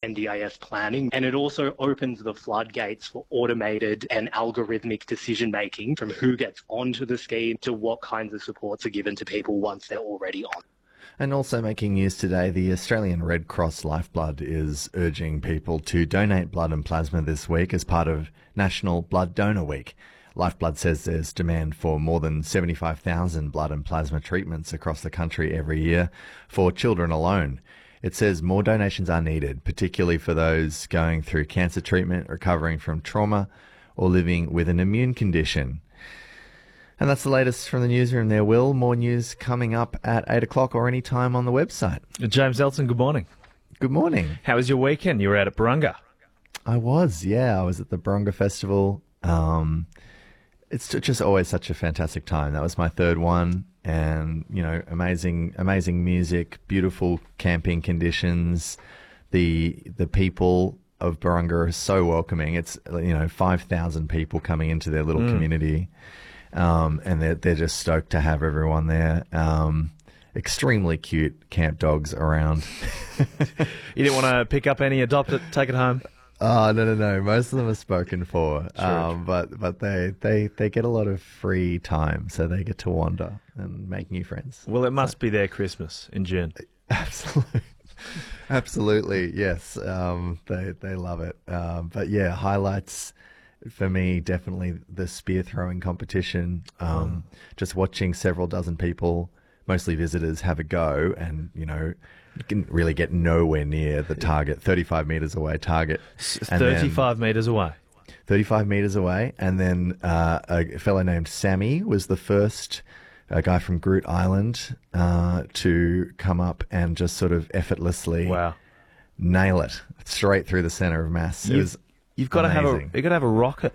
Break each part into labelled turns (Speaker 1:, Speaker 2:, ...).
Speaker 1: NDIS planning. And it also opens the floodgates for automated and algorithmic decision making from who gets onto the scheme to what kinds of supports are given to people once they're already on.
Speaker 2: And also making news today, the Australian Red Cross Lifeblood is urging people to donate blood and plasma this week as part of National Blood Donor Week. Lifeblood says there's demand for more than 75,000 blood and plasma treatments across the country every year for children alone. It says more donations are needed, particularly for those going through cancer treatment, recovering from trauma, or living with an immune condition. And that's the latest from the newsroom there, Will. More news coming up at 8 o'clock or any time on the website.
Speaker 3: James Elton, good morning.
Speaker 2: Good morning.
Speaker 3: How was your weekend? You were out at Barunga.
Speaker 2: I was, yeah. I was at the Barunga Festival. It's just always such a fantastic time. That was my third one. And, you know, amazing music, beautiful camping conditions. The people of Barunga are so welcoming. It's, 5,000 people coming into their little community. And they're just stoked to have everyone there. Extremely cute camp dogs around.
Speaker 3: You didn't want to pick up any, adopt it, take it home?
Speaker 2: Oh, no. Most of them are spoken for. But they get a lot of free time, so they get to wander and make new friends.
Speaker 3: Well, it must be their Christmas in June.
Speaker 2: Absolutely, yes. They love it. But yeah, highlights for me, definitely the spear throwing competition. Just watching several dozen people, mostly visitors, have a go, and you can really get nowhere near the target, 35 metres away target.
Speaker 3: 35 metres away.
Speaker 2: 35 metres away, and then a fellow named Sammy was the first guy from Groot Island to come up and just sort of effortlessly nail it straight through the centre of mass.
Speaker 3: You've got to have a rocket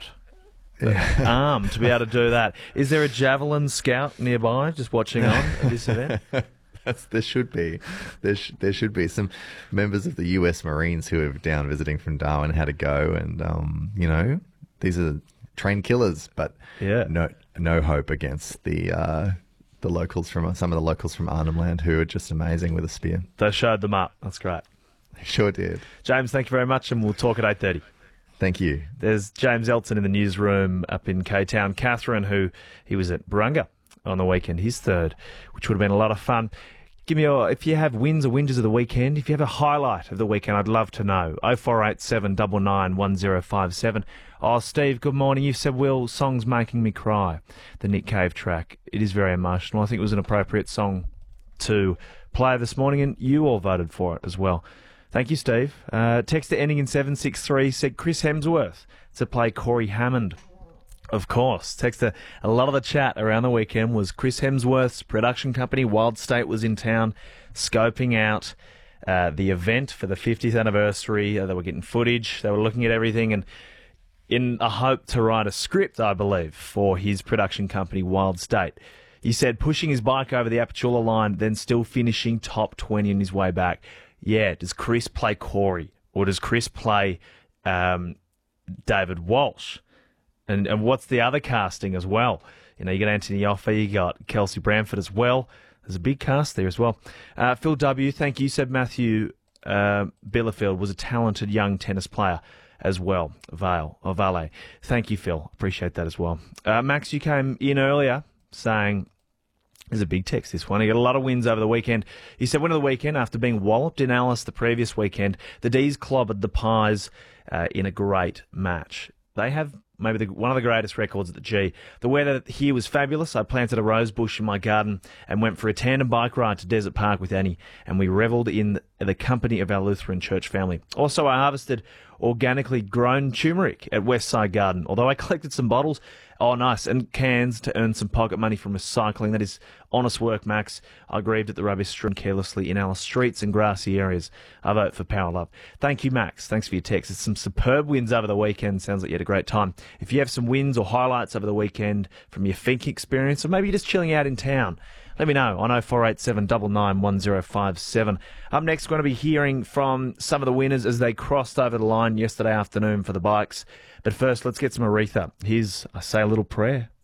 Speaker 3: arm to be able to do that. Is there a javelin scout nearby just watching on at this event?
Speaker 2: There should be. There should be some members of the US Marines who are down visiting from Darwin had a go, and these are trained killers, but no hope against the locals from some of the locals from Arnhem Land who are just amazing with a spear.
Speaker 3: They showed them up. That's great.
Speaker 2: They sure did.
Speaker 3: James, thank you very much, and we'll talk at 8:30.
Speaker 2: Thank you.
Speaker 3: There's James Elton in the newsroom up in K-Town. Catherine, he was at Barunga on the weekend, his third, which would have been a lot of fun. Give me if you have wins or whinges of the weekend, if you have a highlight of the weekend, I'd love to know. 0487 99 1057. Oh, Steve, good morning. You said, Will, song's making me cry. The Nick Cave track. It is very emotional. I think it was an appropriate song to play this morning, and you all voted for it as well. Thank you, Steve. Texter ending in 763 said Chris Hemsworth to play Corey Hammond. Of course. Texter, a lot of the chat around the weekend was Chris Hemsworth's production company, Wild State, was in town scoping out the event for the 50th anniversary. They were getting footage. They were looking at everything, and in a hope to write a script, I believe, for his production company, Wild State. He said pushing his bike over the Apachula line, then still finishing top 20 on his way back. Yeah, does Chris play Corey, or does Chris play David Walsh? And what's the other casting as well? You got Anthony Yoffe, you got Kelsey Bramford as well. There's a big cast there as well. Phil W., thank you. Said Matthew Bielefeld was a talented young tennis player as well. Vale. Thank you, Phil. Appreciate that as well. Max, you came in earlier saying, there's a big text, this one. He got a lot of wins over the weekend. He said, win of the weekend after being walloped in Alice the previous weekend. The D's clobbered the Pies in a great match. They have maybe one of the greatest records at the G. The weather here was fabulous. I planted a rose bush in my garden and went for a tandem bike ride to Desert Park with Annie, and we revelled in the company of our Lutheran church family. Also, I harvested organically grown turmeric at Westside Garden, although I collected some bottles, and cans to earn some pocket money from recycling. That is honest work, Max. I grieved at the rubbish strewn carelessly in our streets and grassy areas. I vote for Power Love. Thank you, Max. Thanks for your text. It's some superb wins over the weekend. Sounds like you had a great time. If you have some wins or highlights over the weekend from your Fink experience, or maybe you're just chilling out in town, let me know on 0487 99 1057. Up next, we're going to be hearing from some of the winners as they crossed over the line yesterday afternoon for the bikes. But first, let's get some Aretha. Here's I Say a Little Prayer.